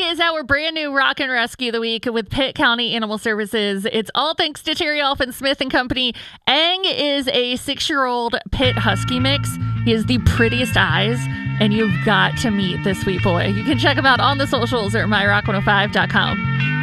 is our brand new Rock and Rescue of the Week with Pitt County Animal Services. It's all thanks to Terry Alfin Smith and Company. Aang is a 6-year-old Pitt Husky mix. He has the prettiest eyes, and you've got to meet this sweet boy. You can check him out on the socials or myrock105.com.